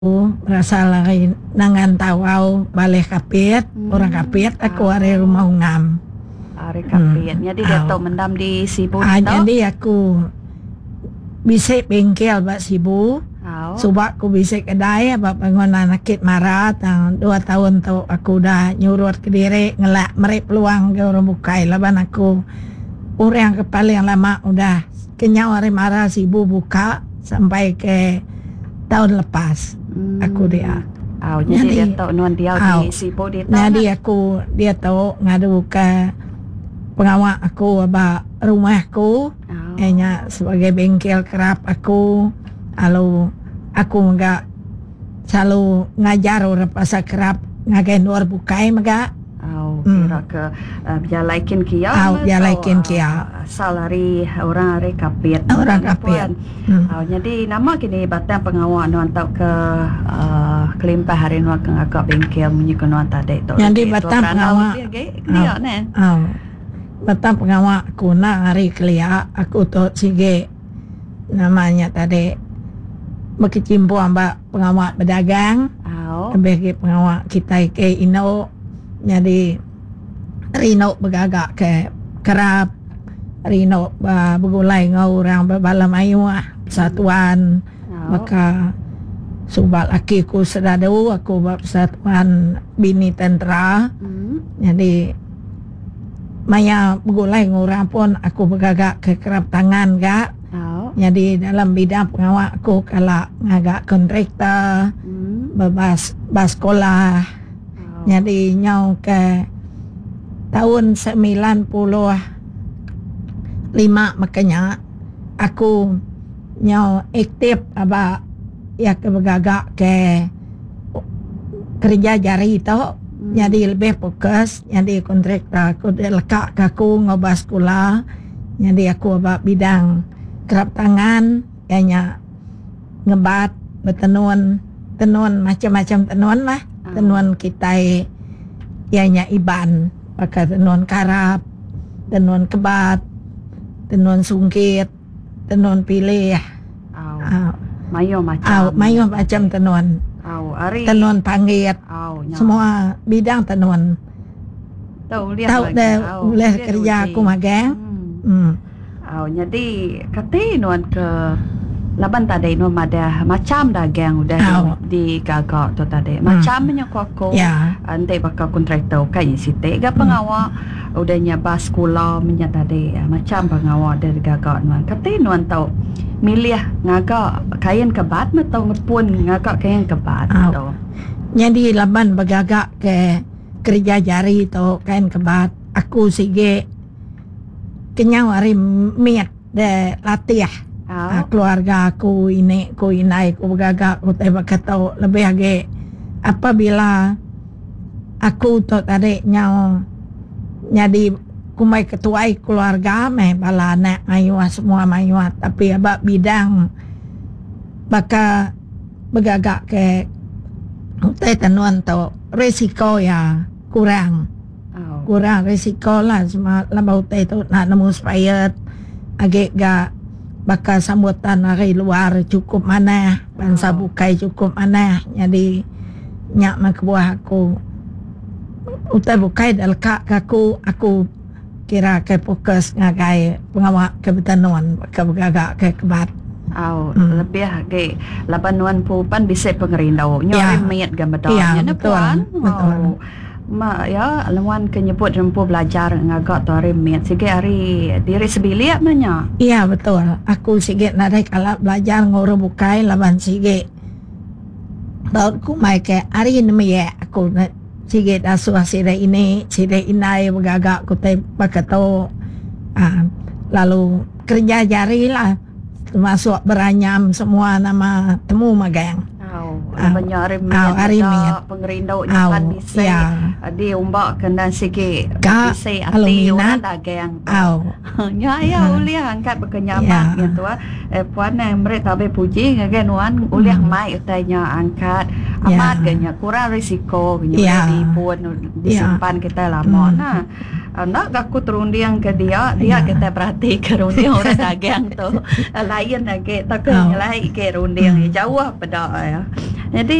berasal dari Nangan Tawau, Balai Kapit, orang Kapit, aku dari rumah Ungam. Ari Kapit. Jadi dia tahu mendam di Sibu tu. Jadi aku bisik bengkel bak Sibu. Sebab aku bisik kedai bak bangunan nakit marat. 2 tahun tu aku dah nyurut ke diri ngelak merip peluang ke orang bukai. Laban aku orang kepala yang lama udah kenyau hari marah Sibu buka sampai ke tahun lepas. Aku dia. Jadi dia tahu nuan dia di Sibu dia tahu. Jadi dia tahu ngadu ke pengawal aku abah rumahku. Hanya sebagai bengkel kerap aku. Lalu aku enggak selalu ngajar orang pasal kerap ngagain luar bukai enggak. Kira ke Jalaikin Kia. Jalaikin Kia. Asal hari orang hari Kapit. Orang Kapit. Jadi nama kini batang pengawal nuan tahu ke kelimpah hari nuan ke agak bengkel menyukai nuan tadi tu. Jadi batang pengawal. Dia ne. Batang pengawal aku nak hari kelia aku tu sige namanya tadi berkecimpung ambak pengawal berdagang. Bagi pengawal kita ke Ino. Jadi Rino bergagak ke kerap, Rino bergulai dengan orang berbalam ayu persatuan. Maka sebab laki aku sedadu aku persatuan bini tentera. Jadi maya bergulai dengan orang pun aku bergagak ke kerap tangan gak. Jadi dalam bidang pengawal aku kalau ngagak kontraktor, bas sekolah. Jadi nyau ke tahun 95 makanya aku nyau aktif apa ya ke bergagak ke kerja jari tu. Jadi lebih fokus. Jadi kontraktor aku lekat ke aku ngobah sekolah. Jadi aku apa bidang kerap tangan, kayaknya ngebat, bertenun macam-macam tenun lah. Tenun kita ianya iban, pakai tenun karap, tenun kebat, tenun sungkit, tenun pilih. Mayo macam tenun. Tenun panggit. Semua bidang tenun. Tahu dah boleh kerja aku magang. Jadi kata nuan ke laban tadi nuan ada macam dagang udah di gagak tu tadi. Macamnya aku ante bakal kontraktor kain site ga pengawal udahnya bas sekolah menya tadi macam pengawal dari gagak nuan. Kata nuan tahu milih ngagak kain kebat atau ngepun ngagak kain kebat tu. Jadi laban bergagak ke kerja jari tu kain kebat. Aku sige kenyang hari miat de latih. Keluarga aku ini, aku inai, aku bergagak, aku tebak kata lebih lagi apabila aku tu tadi nyau jadi kumai ketuai keluarga bala anak mayuah semua mayuah tapi abak bidang baka bergagak ke utai tenuan tu risiko ya kurang risiko lah semua lama utai tu nak nemu supaya agak gak bakal sambutan hari luar cukup mana bangsa bukai cukup mana. Jadi nyak mak buah aku utai bukai dalka aku kira ke fokus ngagai pengawal kebetulan ke bergagak ke kebat. Lebih ke labanuan pupan bisa pengerindau nyori miat gambar betul. Ya lawan kenyebut rempu belajar ngagak tu hari miat sige hari diri sebilik manya. Iya betul. Aku sige nadai kalau belajar ngoro bukai laban sige. Baut ku mai ke hari ini ya aku sige dah suasana ini sige inai bergagak ku teh bakato lalu kerja jari lah termasuk beranyam semua nama temu magang. Banyak hari miat pengerindau nyapan bisa di umbak kena sikit bisa hati orang dagang ya uliah angkat berkenyamak gitu puan mereka tabe puji ngagen wan uliah mai utanya angkat amat ganya kurang risiko ganya di pun disimpan kita lama nak aku terundiang ke dia kita perhati ke rundiang orang dagang tu lain lagi tak lain ke rundiang jauh pada Jadi